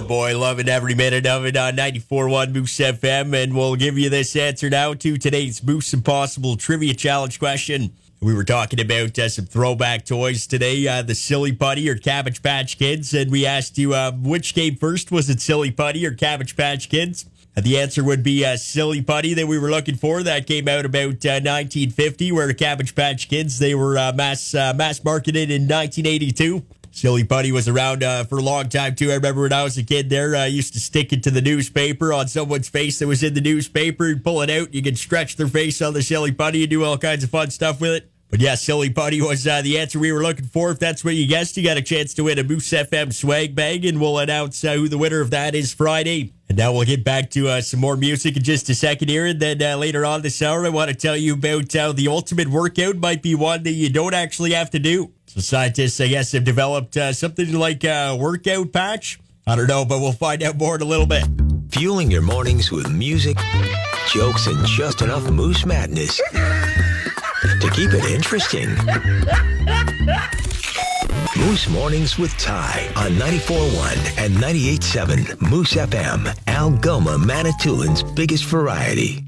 boy, loving every minute of it on 94.1 Moose FM, and we'll give you this answer now to today's Moose Impossible Trivia Challenge question. We were talking about some throwback toys today, the Silly Putty or Cabbage Patch Kids, and we asked you which came first. Was it Silly Putty or Cabbage Patch Kids? The answer would be Silly Putty that we were looking for. That came out about 1950, where the Cabbage Patch Kids, they were mass marketed in 1982. Silly Putty was around for a long time, too. I remember when I was a kid there, I used to stick it to the newspaper on someone's face that was in the newspaper and pull it out. You could stretch their face on the Silly Putty and do all kinds of fun stuff with it. But yeah, Silly Putty was the answer we were looking for. If that's what you guessed, you got a chance to win a Moose FM swag bag, and we'll announce who the winner of that is Friday. And now we'll get back to some more music in just a second here. And then later on this hour, I want to tell you about how the ultimate workout might be one that you don't actually have to do. So scientists, I guess, have developed something like a workout patch. I don't know, but we'll find out more in a little bit. Fueling your mornings with music, jokes, and just enough Moose madness to keep it interesting. Moose Mornings with Ty on 94.1 and 98.7 Moose FM, Algoma, Manitoulин's biggest variety.